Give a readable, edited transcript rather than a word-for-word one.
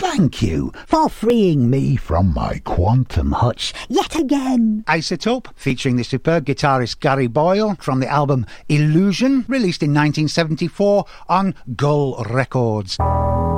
Thank you for freeing me from my quantum hutch yet again. Isotope, featuring the superb guitarist Gary Boyle from the album Illusion, released in 1974 on Gull Records.